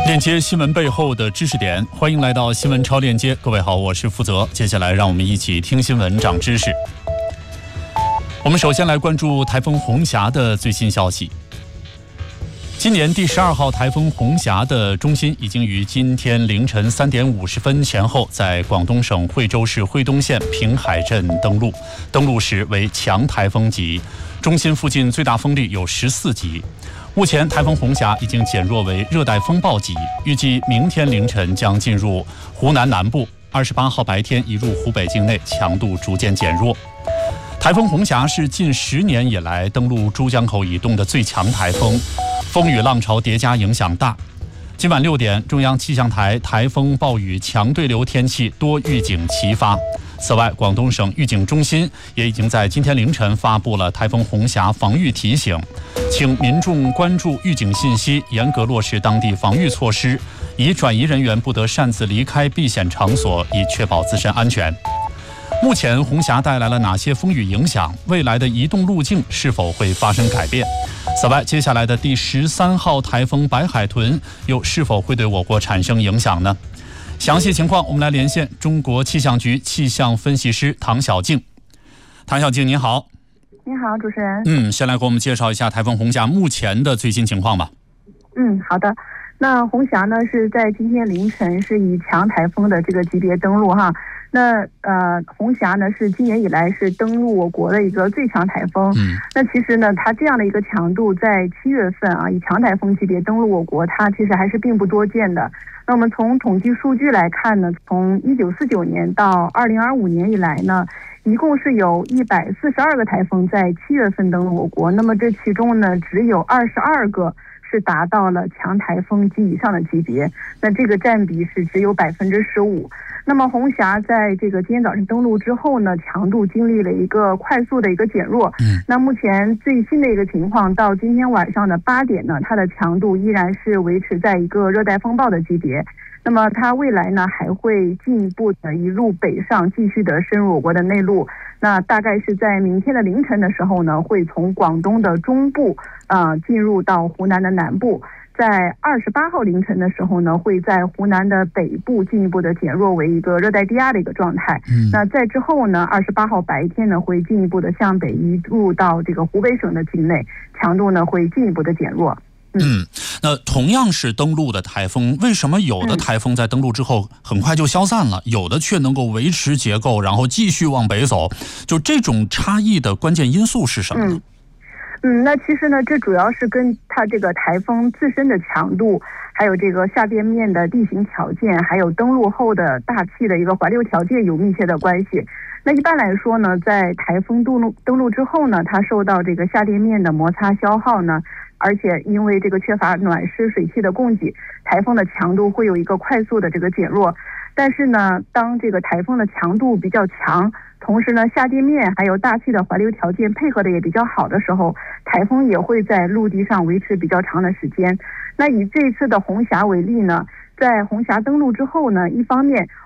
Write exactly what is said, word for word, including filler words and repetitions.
链接新闻背后的知识点，欢迎来到新闻超链接。各位好，我是负责。接下来让我们一起听新闻长知识。我们首先来关注台风红霞的最新消息。今年第十二号台风红霞的中心已经于今天凌晨三点五十分前后在广东省惠州市惠东县平海镇登陆，登陆时为强台风级，中心附近最大风力有十四级。目前台风红霞已经减弱为热带风暴级，预计明天凌晨将进入湖南南部，二十八号白天移入湖北境内，强度逐渐减弱。台风红霞是近十年以来登陆珠江口以东的最强台风，风雨浪潮叠加，影响大。今晚六点，中央气象台台风暴雨强对流天气多预警齐发。此外，广东省预警中心也已经在今天凌晨发布了台风红霞防御提醒，请民众关注预警信息，严格落实当地防御措施，已转移人员不得擅自离开避险场所，以确保自身安全。目前红霞带来了哪些风雨影响？未来的移动路径是否会发生改变？此外，接下来的第十三号台风白海豚又是否会对我国产生影响呢？详细情况我们来连线中国气象局气象分析师唐小静。唐小静您好。 你好，主持人。 嗯，先来给我们介绍一下台风红霞目前的最新情况吧。 嗯，好的。那红霞呢是在今天凌晨是以强台风的这个级别登陆哈。那呃，红霞呢是今年以来是登陆我国的一个最强台风。嗯，那其实呢，它这样的一个强度在七月份啊，以强台风级别登陆我国，它其实还是并不多见的。那我们从统计数据来看呢，从一九四九年到二零二五年以来呢，一共是有一百四十二个台风在七月份登陆我国。那么这其中呢，只有二十二个是达到了强台风及以上的级别，那这个占比是只有百分之十五。那么红霞在这个今天早晨登陆之后呢，强度经历了一个快速的一个减弱。嗯，那目前最新的一个情况，到今天晚上的八点呢，它的强度依然是维持在一个热带风暴的级别。那么它未来呢还会进一步的一路北上，继续的深入我国的内陆。那大概是在明天的凌晨的时候呢，会从广东的中部啊、呃、进入到湖南的南部。在二十八号凌晨的时候呢，会在湖南的北部进一步的减弱为一个热带低压的一个状态。嗯，那在之后呢，二十八号白天呢，会进一步的向北移入到这个湖北省的境内，强度呢会进一步的减弱。 嗯，那同样是登陆的台风，为什么有的台风在登陆之后很快就消散了，有的却能够维持结构，然后继续往北走？就这种差异的关键因素是什么呢？ 嗯嗯，那其实呢，这主要是跟它这个台风自身的强度，还有这个下边面的地形条件，还有登陆后的大气的一个环流条件有密切的关系。那一般来说呢，在台风登陆登陆之后呢，它受到这个下边面的摩擦消耗呢，而且因为这个缺乏暖湿水汽的供给，台风的强度会有一个快速的这个减弱。但是呢，当这个台风的强度比较强，同时呢，下地面还有大气的环流条件配合的也比较好的时候，台风也会在陆地上维持比较长的时间。那以这次的红霞为例呢，在红霞登陆之后呢，一方面